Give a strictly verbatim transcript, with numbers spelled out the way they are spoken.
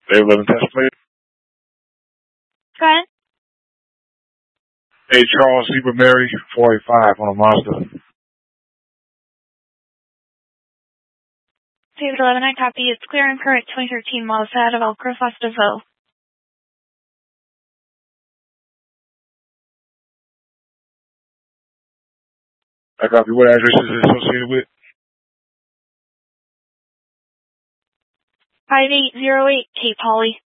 They live in test plate. Go ahead. Hey, Charles Zebra Mary, four eighty-five on a Mazda. David eleven, I copy. It's clear and correct twenty thirteen Mazda out of Elk Grove, Fosterville. I copy. What address is it associated with? five eight zero eight Cape Holly.